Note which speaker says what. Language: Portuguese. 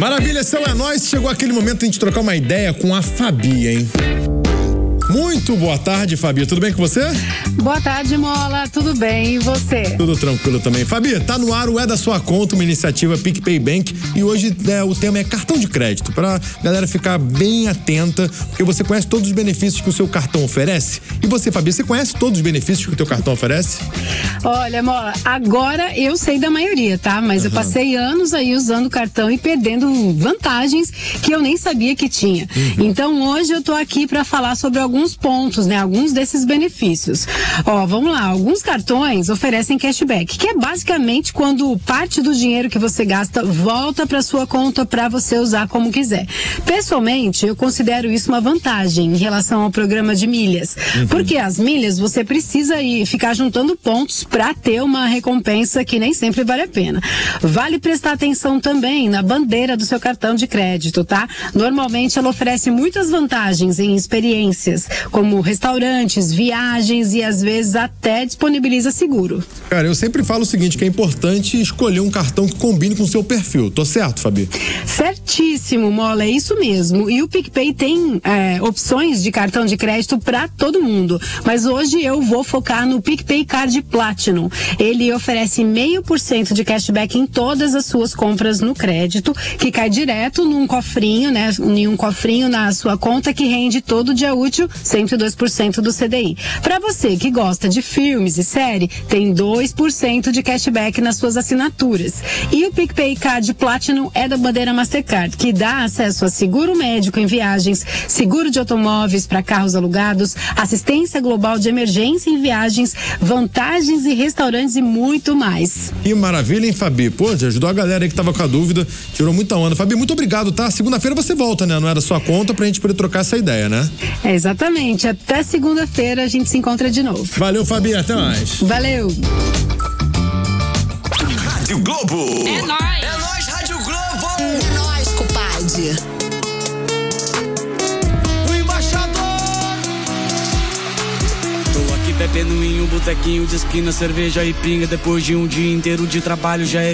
Speaker 1: Maravilha, São é nóis. Chegou aquele momento de a gente trocar uma ideia com a Fabi, hein? Muito boa tarde, Fabi. Tudo bem com você?
Speaker 2: Boa tarde, Mola. Tudo bem? E você?
Speaker 1: Tudo tranquilo também. Fabi, tá no ar o É da Sua Conta, uma iniciativa PicPay Bank. E hoje o tema é cartão de crédito. Pra galera ficar bem atenta, porque você conhece todos os benefícios que o seu cartão oferece. E você, Fabi, você conhece todos os benefícios que o teu cartão oferece?
Speaker 2: Olha, Mola, agora eu sei da maioria, tá? Mas eu passei anos aí usando o cartão e perdendo vantagens que eu nem sabia que tinha. Então hoje eu tô aqui pra falar sobre alguns pontos, né? Alguns desses benefícios. Ó, vamos lá. Alguns cartões oferecem cashback, que é basicamente quando parte do dinheiro que você gasta volta para sua conta para você usar como quiser. Pessoalmente, eu considero isso uma vantagem em relação ao programa de milhas, porque as milhas você precisa ir ficar juntando pontos para ter uma recompensa que nem sempre vale a pena. Vale prestar atenção também na bandeira do seu cartão de crédito, tá? Normalmente ela oferece muitas vantagens em experiências, como restaurantes, viagens e às vezes até disponibiliza seguro.
Speaker 1: Cara, eu sempre falo o seguinte, que é importante escolher um cartão que combine com o seu perfil. Tô certo, Fabi?
Speaker 2: Certíssimo, Mola, é isso mesmo. E o PicPay tem opções de cartão de crédito para todo mundo. Mas hoje eu vou focar no PicPay Card Platinum. Ele oferece 0,5% de cashback em todas as suas compras no crédito, que cai direto num cofrinho, né? Em um cofrinho na sua conta que rende todo dia útil 102% do CDI. Para você que gosta de filmes e série, tem 2% de cashback nas suas assinaturas. E o PicPay Card Platinum é da bandeira Mastercard, que dá acesso a seguro médico em viagens, seguro de automóveis para carros alugados, assistência global de emergência em viagens, vantagens em restaurantes e muito mais.
Speaker 1: Que maravilha, hein, Fabi? Pô, ajudou a galera aí que tava com a dúvida, tirou muita onda. Fabi, muito obrigado, tá? Segunda-feira você volta, né? Não era sua conta, pra gente poder trocar essa ideia, né?
Speaker 2: É, exatamente. Até segunda-feira a gente se encontra de novo.
Speaker 1: Valeu, Fabi. Até mais.
Speaker 2: Valeu.
Speaker 3: Rádio Globo.
Speaker 4: É nóis.
Speaker 3: É nóis, Rádio Globo.
Speaker 4: É nóis, compadre.
Speaker 3: O embaixador.
Speaker 5: Tô aqui bebendo em um botequinho de esquina, cerveja e pinga. Depois de um dia inteiro de trabalho já é